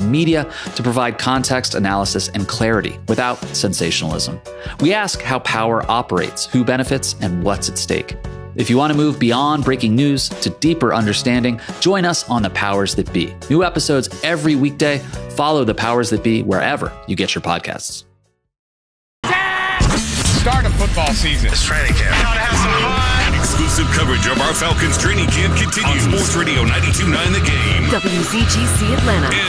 media to provide context, analysis, and clarity without sensationalism. We ask how power operates, who benefits, and what's at stake. If you want to move beyond breaking news to deeper understanding, join us on The Powers That Be. New episodes every weekday. Follow The Powers That Be wherever you get your podcasts. Start of football season. It's training camp. Gotta have some fun. Exclusive coverage of our Falcons training camp continues. On Sports Radio 92.9 The Game. WZGC Atlanta.